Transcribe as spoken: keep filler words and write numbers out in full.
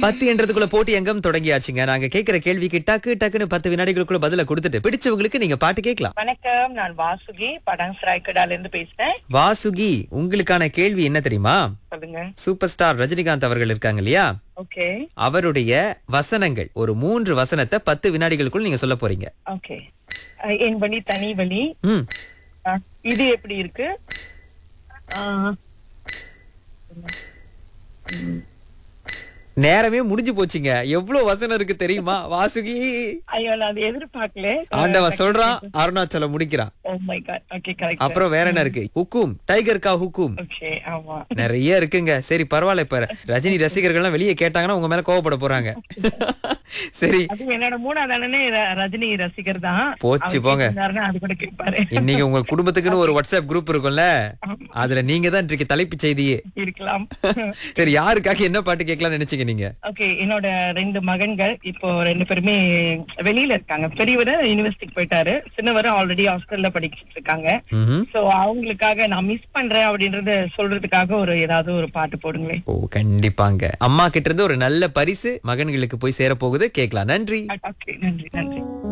பத்து என்றதுக்குள்ள போட்டி எங்கம் தொடங்கியாச்சுங்க. நாங்க கேக்குற கேள்விக்கு டக்கு டக்குன்னு பத்து வினாடிகளுக்குள்ள பதில கொடுத்துட்டு பிடிச்சவங்களுக்கு நீங்க பாட்டு கேட்கலாம். வணக்கம், நான் வாசுகி படாங் சராய்க்கடால இருந்து பேசுறேன். வாசுகி, உங்களுக்கான கேள்வி என்ன தெரியுமா? சொல்லுங்க. சூப்பர் ஸ்டார் ரஜினிகாந்த் அவர்கள் இருக்காங்க இல்லையா, ஓகே அவருடைய வசனங்கள் ஒரு மூன்று வசனத்தை பத்து வினாடிகளுக்குள் நீங்க சொல்ல போறீங்க. ஓகே. அஹ், என் வழி தனி வழி. ம் அஹ், இது எப்படி இருக்கு? அஹ், ம். நேரமே முடிஞ்சு போச்சுங்க. எவ்வளவு வசனம் இருக்கு தெரியுமா வாசுகி? ஐயோ, நான் அதை எதிர்பார்க்கல. ஆண்டவன் சொல்றான், அருணாச்சலம் முடிக்கிறான். Oh my God. Okay, correct. அப்புறம் வேற என்ன இருக்கு? ஹுக்கும், டைகர் கா ஹுக்கும். ஓகே, ஆமா. நிறைய இருக்குங்க. சரி பரவாயில்ல, இப்ப ரஜினி ரசிகர்கள்லாம் வெளியே கேட்டாங்கன்னா உங்க மேல கோவப்பட போறாங்க. சரி, அது என்னோட மூணாவது அண்ணனே ர- ரஜினி ரசிகர் தான். போச்சு அவர் போங்க. கேட்டிருந்தாருன்னா அது கூட கேட்பாரு. இன்னைக்கு உங்க குடும்பத்துக்குன்னு ஒரு வாட்ஸ்அப் குரூப் இருக்கும்ல, அதுல நீங்க தான் இன்றைக்கு தலைப்பு செய்தியே. இருக்கலாம். சரி, யாருக்காக என்ன பாட்டு கேட்கலாம்னு நினைச்சீங்க நீங்க? ஓகே, என்னோட ரெண்டு மகன்கள் இப்போ ரெண்டு பேருமே வெளியில இருக்காங்க. பெரியவர் யூனிவர்சிட்டிக்கு போயிட்டாரு, சின்னவர் ஆல்ரெடி ஹாஸ்டல்ல படிச்சிட்டு இருக்காங்க. ம்ஹும். சோ அவங்களுக்காக நான் மிஸ் பண்றேன் அப்படின்றத சொல்றதுக்காக ஒரு ஏதாவது ஒரு பாட்டு போடுங்களேன். ஓ கண்டிப்பாங்க. அம்மா கிட்ட இருந்து ஒரு நல்ல பரிசு மகன்களுக்கு போய் சேர போகுது, கேட்கலாம். நன்றி. ஓகே, நன்றி நன்றி.